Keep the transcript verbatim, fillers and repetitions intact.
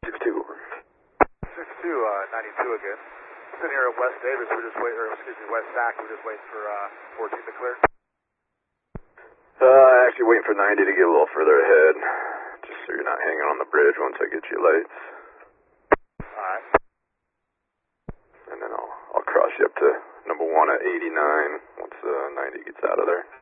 six two. six two, uh, ninety-two again. Sitting here at West Davis, we're just waiting, or excuse me, West Sac, we're just waiting for uh, fourteen to clear. Uh, actually waiting for ninety to get a little further ahead, just so you're not hanging on the bridge once I get you lights. Alright. And then I'll, I'll cross you up to number one at eighty-nine once uh, ninety gets out of there.